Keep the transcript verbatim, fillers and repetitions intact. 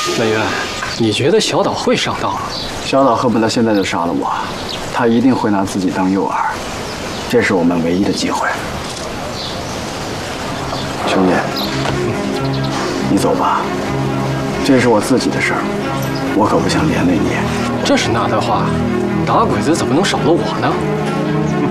文渊，你觉得小岛会上当吗？ 小岛恨不得现在就杀了我，他一定会拿自己当诱饵，这是我们唯一的机会。兄弟，你走吧，这是我自己的事儿，我可不想连累你。 这是哪的话？打鬼子怎么能少了我呢？